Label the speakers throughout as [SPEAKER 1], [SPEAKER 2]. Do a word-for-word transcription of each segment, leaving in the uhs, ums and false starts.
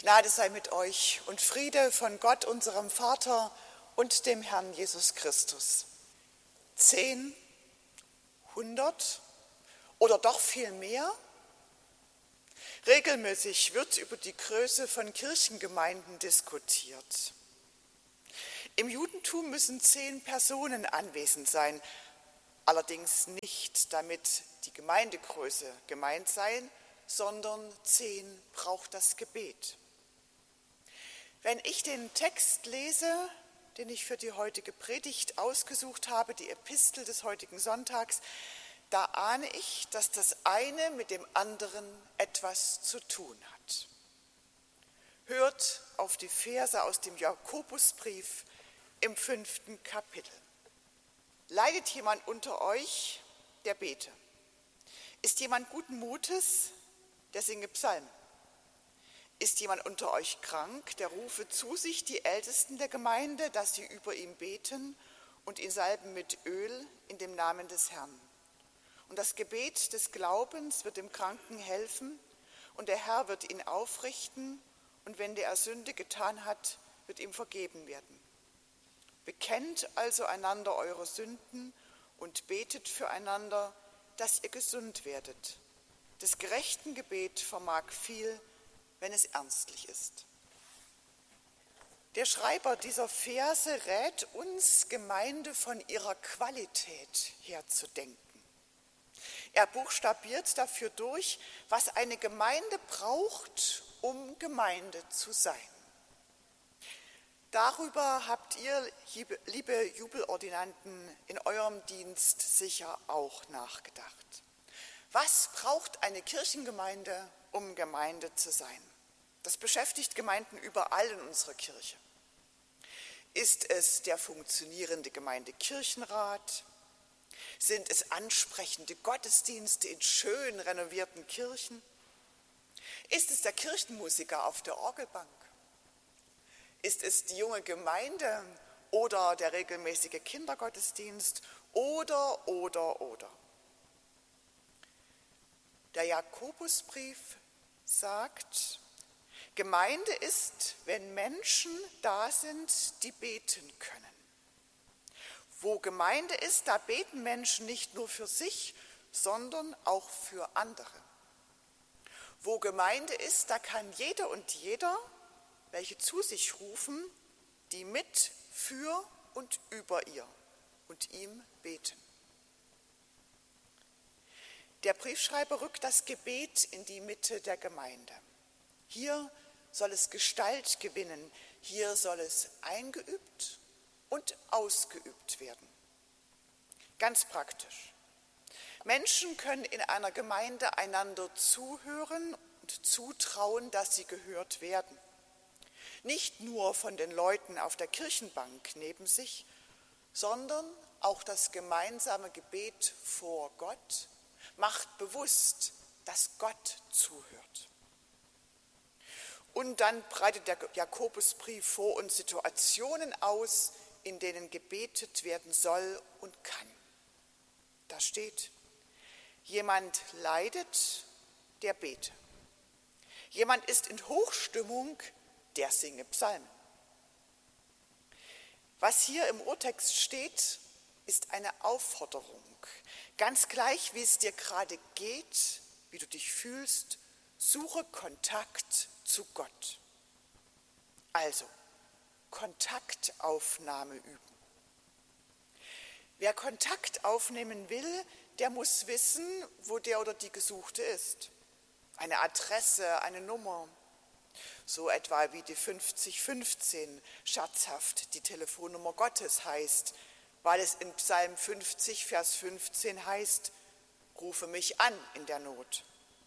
[SPEAKER 1] Gnade sei mit euch und Friede von Gott, unserem Vater und dem Herrn Jesus Christus. Zehn, hundert oder doch viel mehr? Regelmäßig wird über die Größe von Kirchengemeinden diskutiert. Im Judentum müssen zehn Personen anwesend sein, allerdings nicht, damit die Gemeindegröße gemeint sei, sondern zehn braucht das Gebet. Wenn ich den Text lese, den ich für die heutige Predigt ausgesucht habe, die Epistel des heutigen Sonntags, da ahne ich, dass das eine mit dem anderen etwas zu tun hat. Hört auf die Verse aus dem Jakobusbrief im fünften Kapitel. Leidet jemand unter euch, der bete? Ist jemand guten Mutes, der singe Psalmen? Ist jemand unter euch krank, der rufe zu sich die Ältesten der Gemeinde, dass sie über ihn beten und ihn salben mit Öl in dem Namen des Herrn. Und das Gebet des Glaubens wird dem Kranken helfen und der Herr wird ihn aufrichten und wenn der er Sünde getan hat, wird ihm vergeben werden. Bekennt also einander eure Sünden und betet füreinander, dass ihr gesund werdet. Des gerechten Gebet vermag viel, wenn es ernstlich ist. Der Schreiber dieser Verse rät uns, Gemeinde von ihrer Qualität her zu denken. Er buchstabiert dafür durch, was eine Gemeinde braucht, um Gemeinde zu sein. Darüber habt ihr, liebe Jubelordinanten, in eurem Dienst sicher auch nachgedacht. Was braucht eine Kirchengemeinde, um Gemeinde zu sein? Das beschäftigt Gemeinden überall in unserer Kirche. Ist es der funktionierende Gemeindekirchenrat? Sind es ansprechende Gottesdienste in schön renovierten Kirchen? Ist es der Kirchenmusiker auf der Orgelbank? Ist es die junge Gemeinde oder der regelmäßige Kindergottesdienst oder, oder, oder? Der Jakobusbrief sagt, Gemeinde ist, wenn Menschen da sind, die beten können. Wo Gemeinde ist, da beten Menschen nicht nur für sich, sondern auch für andere. Wo Gemeinde ist, da kann jeder und jeder, welche zu sich rufen, die mit, für und über ihr und ihm beten. Der Briefschreiber rückt das Gebet in die Mitte der Gemeinde. Hier soll es Gestalt gewinnen, hier soll es eingeübt und ausgeübt werden. Ganz praktisch. Menschen können in einer Gemeinde einander zuhören und zutrauen, dass sie gehört werden. Nicht nur von den Leuten auf der Kirchenbank neben sich, sondern auch das gemeinsame Gebet vor Gott macht bewusst, dass Gott zuhört. Und dann breitet der Jakobusbrief vor uns Situationen aus, in denen gebetet werden soll und kann. Da steht, jemand leidet, der bete. Jemand ist in Hochstimmung, der singe Psalmen. Was hier im Urtext steht, ist eine Aufforderung. Ganz gleich, wie es dir gerade geht, wie du dich fühlst, suche Kontakt zu Gott. Also, Kontaktaufnahme üben. Wer Kontakt aufnehmen will, der muss wissen, wo der oder die Gesuchte ist. Eine Adresse, eine Nummer. So etwa wie die fünfzig fünfzehn scherzhaft die Telefonnummer Gottes heißt, weil es in Psalm fünfzig, Vers fünfzehn heißt, rufe mich an in der Not.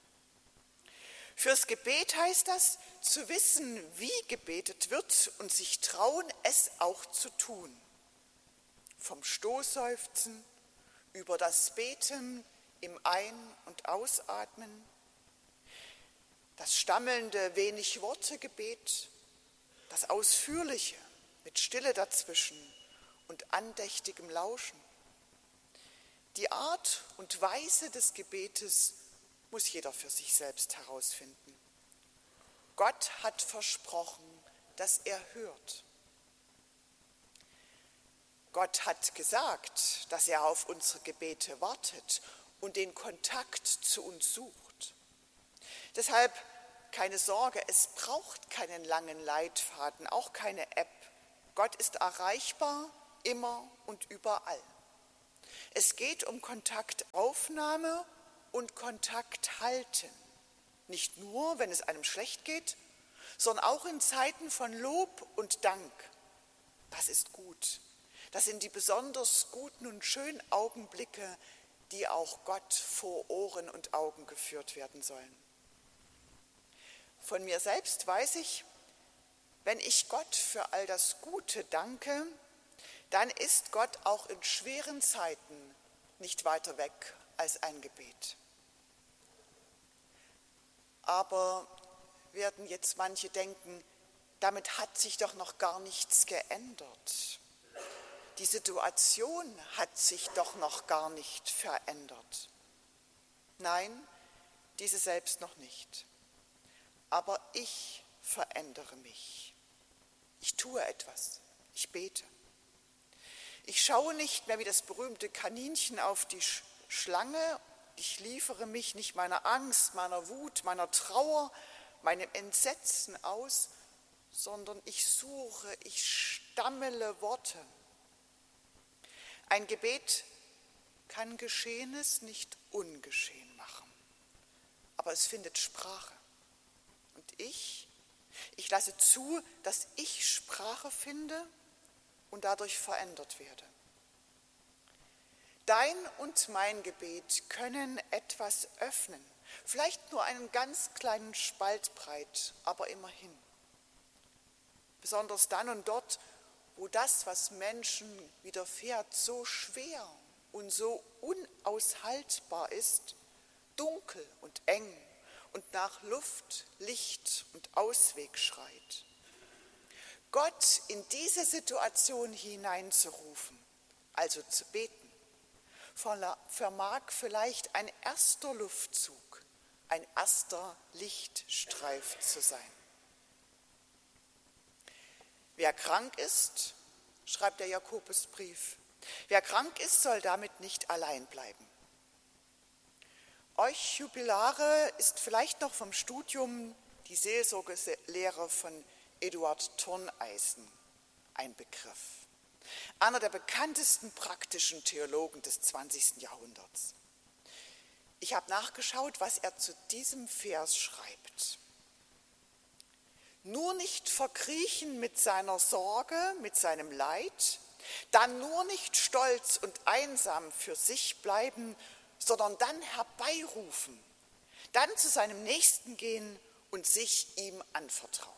[SPEAKER 1] Fürs Gebet heißt das, zu wissen, wie gebetet wird und sich trauen, es auch zu tun. Vom Stoßseufzen über das Beten im Ein- und Ausatmen, das stammelnde Wenig-Worte-Gebet, das ausführliche mit Stille dazwischen und andächtigem Lauschen. Die Art und Weise des Gebetes muss jeder für sich selbst herausfinden. Gott hat versprochen, dass er hört. Gott hat gesagt, dass er auf unsere Gebete wartet und den Kontakt zu uns sucht. Deshalb keine Sorge, es braucht keinen langen Leitfaden, auch keine App. Gott ist erreichbar, immer und überall. Es geht um Kontaktaufnahme und Kontakt halten. Nicht nur, wenn es einem schlecht geht, sondern auch in Zeiten von Lob und Dank. Das ist gut. Das sind die besonders guten und schönen Augenblicke, die auch Gott vor Ohren und Augen geführt werden sollen. Von mir selbst weiß ich, wenn ich Gott für all das Gute danke, dann ist Gott auch in schweren Zeiten nicht weiter weg als ein Gebet. Aber werden jetzt manche denken, damit hat sich doch noch gar nichts geändert. Die Situation hat sich doch noch gar nicht verändert. Nein, diese selbst noch nicht. Aber ich verändere mich. Ich tue etwas. Ich bete. Ich schaue nicht mehr wie das berühmte Kaninchen auf die Schlange. Ich liefere mich nicht meiner Angst, meiner Wut, meiner Trauer, meinem Entsetzen aus, sondern ich suche, ich stammele Worte. Ein Gebet kann Geschehenes nicht ungeschehen machen, aber es findet Sprache. Und ich, ich lasse zu, dass ich Sprache finde und dadurch verändert werde. Dein und mein Gebet können etwas öffnen, vielleicht nur einen ganz kleinen Spalt breit, aber immerhin. Besonders dann und dort, wo das, was Menschen widerfährt, so schwer und so unaushaltbar ist, dunkel und eng und nach Luft, Licht und Ausweg schreit. Gott in diese Situation hineinzurufen, also zu beten, vermag vielleicht ein erster Luftzug, ein erster Lichtstreif zu sein. Wer krank ist, schreibt der Jakobusbrief, wer krank ist, soll damit nicht allein bleiben. Euch Jubilare ist vielleicht noch vom Studium die Seelsorgelehre von Eduard Thorneisen ein Begriff. Einer der bekanntesten praktischen Theologen des zwanzigsten Jahrhunderts. Ich habe nachgeschaut, was er zu diesem Vers schreibt. Nur nicht verkriechen mit seiner Sorge, mit seinem Leid, dann nur nicht stolz und einsam für sich bleiben, sondern dann herbeirufen, dann zu seinem Nächsten gehen und sich ihm anvertrauen.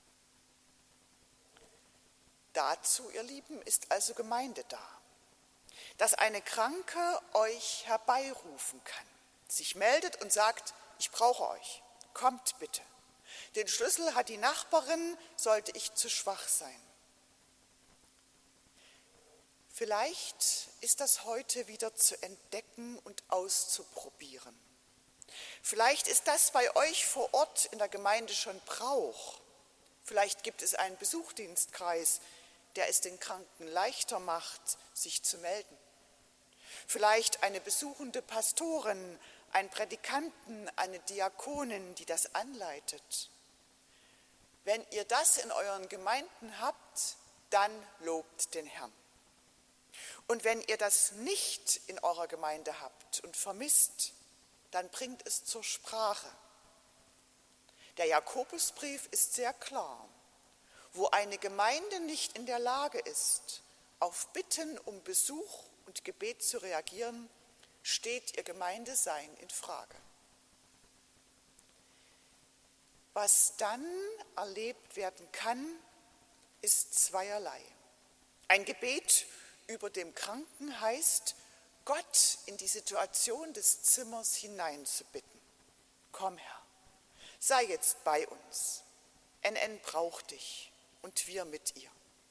[SPEAKER 1] Dazu, ihr Lieben, ist also Gemeinde da, dass eine Kranke euch herbeirufen kann, sich meldet und sagt, ich brauche euch, kommt bitte. Den Schlüssel hat die Nachbarin, sollte ich zu schwach sein. Vielleicht ist das heute wieder zu entdecken und auszuprobieren. Vielleicht ist das bei euch vor Ort in der Gemeinde schon Brauch. Vielleicht gibt es einen Besuchdienstkreis, der es den Kranken leichter macht, sich zu melden. Vielleicht eine besuchende Pastorin, ein Prädikanten, eine Diakonin, die das anleitet. Wenn ihr das in euren Gemeinden habt, dann lobt den Herrn. Und wenn ihr das nicht in eurer Gemeinde habt und vermisst, dann bringt es zur Sprache. Der Jakobusbrief ist sehr klar. Wo eine Gemeinde nicht in der Lage ist, auf Bitten um Besuch und Gebet zu reagieren, steht ihr Gemeindesein in Frage. Was dann erlebt werden kann, ist zweierlei. Ein Gebet über dem Kranken heißt, Gott in die Situation des Zimmers hineinzubitten. Komm, Herr, sei jetzt bei uns. N N braucht dich und wir mit ihr.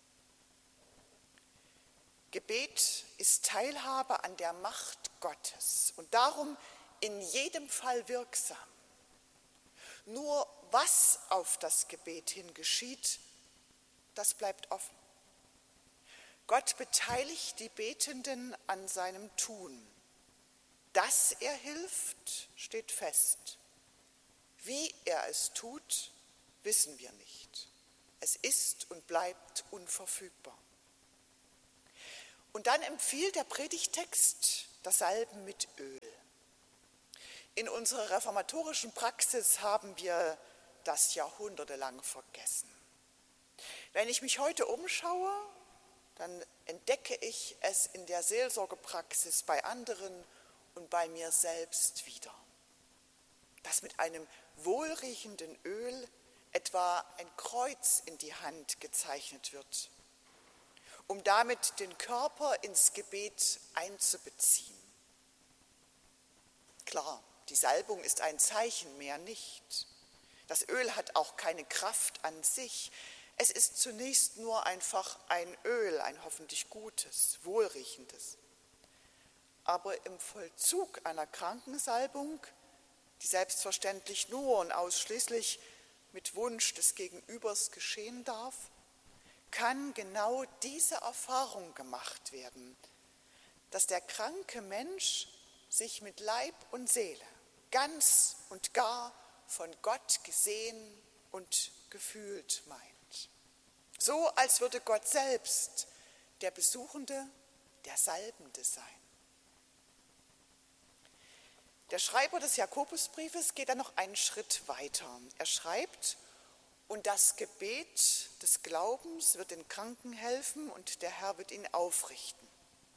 [SPEAKER 1] Gebet ist Teilhabe an der Macht Gottes und darum in jedem Fall wirksam. Nur was auf das Gebet hin geschieht, das bleibt offen. Gott beteiligt die Betenden an seinem Tun. Dass er hilft, steht fest. Wie er es tut, wissen wir nicht. Es ist und bleibt unverfügbar. Und dann empfiehlt der Predigtext das Salben mit Öl. In unserer reformatorischen Praxis haben wir das jahrhundertelang vergessen. Wenn ich mich heute umschaue, dann entdecke ich es in der Seelsorgepraxis bei anderen und bei mir selbst wieder. Dass mit einem wohlriechenden Öl etwa ein Kreuz in die Hand gezeichnet wird, um damit den Körper ins Gebet einzubeziehen. Klar, die Salbung ist ein Zeichen, mehr nicht. Das Öl hat auch keine Kraft an sich. Es ist zunächst nur einfach ein Öl, ein hoffentlich gutes, wohlriechendes. Aber im Vollzug einer Krankensalbung, die selbstverständlich nur und ausschließlich mit Wunsch des Gegenübers geschehen darf, kann genau diese Erfahrung gemacht werden, dass der kranke Mensch sich mit Leib und Seele ganz und gar von Gott gesehen und gefühlt meint. So, als würde Gott selbst der Besuchende, der Salbende sein. Der Schreiber des Jakobusbriefes geht dann noch einen Schritt weiter. Er schreibt, und das Gebet des Glaubens wird den Kranken helfen und der Herr wird ihn aufrichten.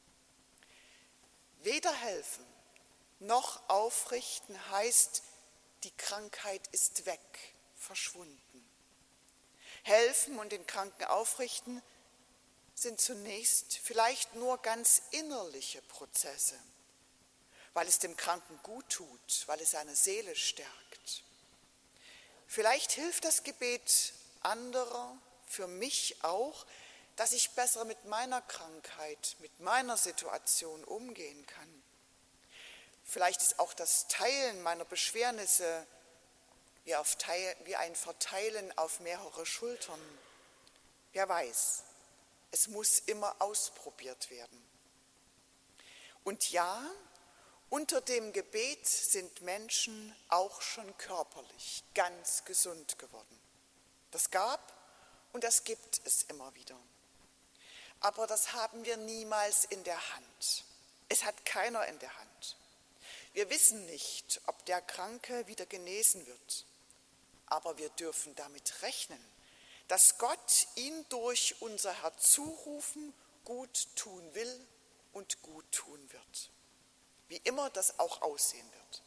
[SPEAKER 1] Weder helfen noch aufrichten heißt, die Krankheit ist weg, verschwunden. Helfen und den Kranken aufrichten sind zunächst vielleicht nur ganz innerliche Prozesse, weil es dem Kranken gut tut, weil es seine Seele stärkt. Vielleicht hilft das Gebet anderer, für mich auch, dass ich besser mit meiner Krankheit, mit meiner Situation umgehen kann. Vielleicht ist auch das Teilen meiner Beschwernisse wie, auf Teil, wie ein Verteilen auf mehrere Schultern. Wer weiß, es muss immer ausprobiert werden. Und ja, unter dem Gebet sind Menschen auch schon körperlich ganz gesund geworden. Das gab und das gibt es immer wieder. Aber das haben wir niemals in der Hand. Es hat keiner in der Hand. Wir wissen nicht, ob der Kranke wieder genesen wird. Aber wir dürfen damit rechnen, dass Gott ihn durch unser Herzurufen gut tun will und gut tun wird. Wie immer das auch aussehen wird.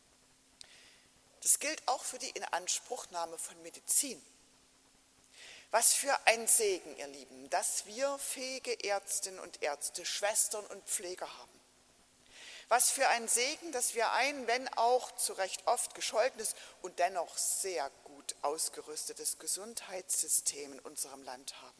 [SPEAKER 1] Das gilt auch für die Inanspruchnahme von Medizin. Was für ein Segen, ihr Lieben, dass wir fähige Ärztinnen und Ärzte, Schwestern und Pfleger haben. Was für ein Segen, dass wir ein, wenn auch zu Recht oft gescholtenes und dennoch sehr gut ausgerüstetes Gesundheitssystem in unserem Land haben.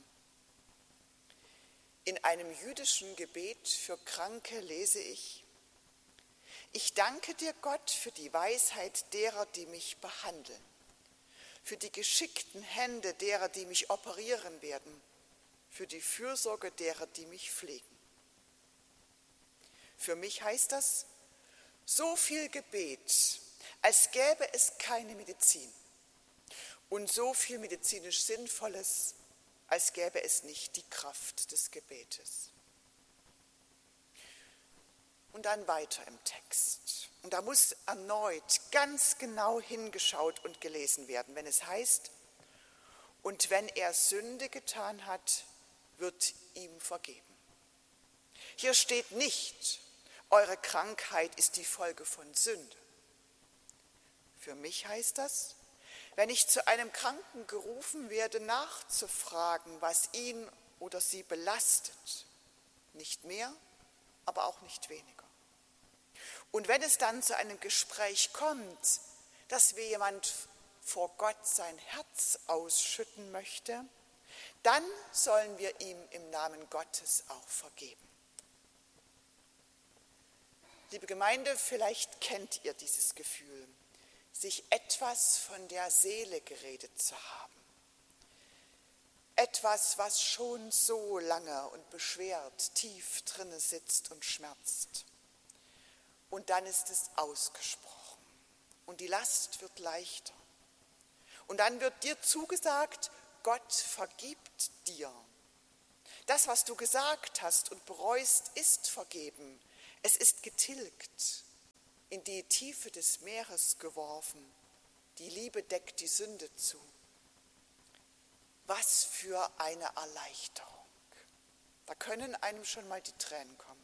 [SPEAKER 1] In einem jüdischen Gebet für Kranke lese ich: Ich danke dir, Gott, für die Weisheit derer, die mich behandeln, für die geschickten Hände derer, die mich operieren werden, für die Fürsorge derer, die mich pflegen. Für mich heißt das, so viel Gebet, als gäbe es keine Medizin und so viel medizinisch Sinnvolles, als gäbe es nicht die Kraft des Gebetes. Und dann weiter im Text. Und da muss erneut ganz genau hingeschaut und gelesen werden, wenn es heißt, und wenn er Sünde getan hat, wird ihm vergeben. Hier steht nicht, eure Krankheit ist die Folge von Sünde. Für mich heißt das, wenn ich zu einem Kranken gerufen werde, nachzufragen, was ihn oder sie belastet, nicht mehr, aber auch nicht weniger. Und wenn es dann zu einem Gespräch kommt, dass mir jemand vor Gott sein Herz ausschütten möchte, dann sollen wir ihm im Namen Gottes auch vergeben. Liebe Gemeinde, vielleicht kennt ihr dieses Gefühl. sich etwas von der Seele geredet zu haben. Etwas, was schon so lange und beschwert tief drinne sitzt und schmerzt. Und dann ist es ausgesprochen und die Last wird leichter. Und dann wird dir zugesagt, Gott vergibt dir. Das, was du gesagt hast und bereust, ist vergeben. Es ist getilgt, in die Tiefe des Meeres geworfen. Die Liebe deckt die Sünde zu. Was für eine Erleichterung. Da können einem schon mal die Tränen kommen.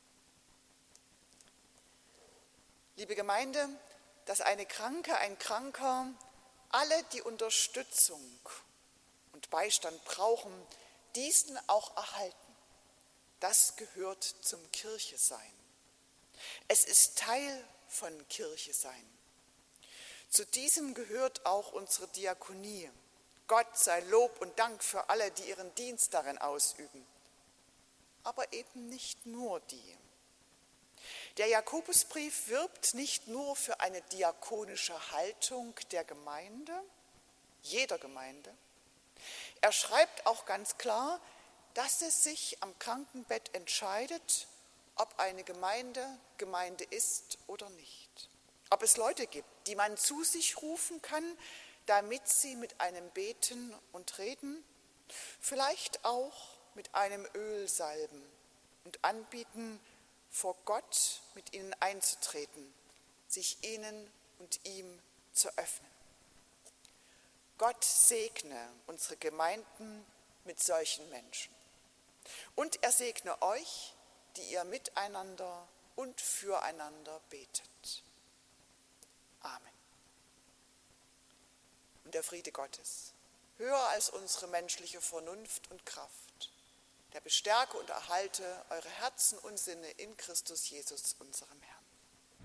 [SPEAKER 1] Liebe Gemeinde, dass eine Kranke, ein Kranker, alle die Unterstützung und Beistand brauchen, diesen auch erhalten. Das gehört zum Kirchesein. Es ist Teil von Kirchesein. Zu diesem gehört auch unsere Diakonie. Gott sei Lob und Dank für alle, die ihren Dienst darin ausüben. Aber eben nicht nur die. Der Jakobusbrief wirbt nicht nur für eine diakonische Haltung der Gemeinde, jeder Gemeinde. Er schreibt auch ganz klar, dass es sich am Krankenbett entscheidet, ob eine Gemeinde Gemeinde ist oder nicht. Ob es Leute gibt, die man zu sich rufen kann, damit sie mit einem beten und reden, vielleicht auch mit einem Öl salben und anbieten, vor Gott mit ihnen einzutreten, sich ihnen und ihm zu öffnen. Gott segne unsere Gemeinden mit solchen Menschen. Und er segne euch, die ihr miteinander und füreinander betet. Amen. Und der Friede Gottes, höher als unsere menschliche Vernunft und Kraft, der bestärke und erhalte eure Herzen und Sinne in Christus Jesus, unserem Herrn.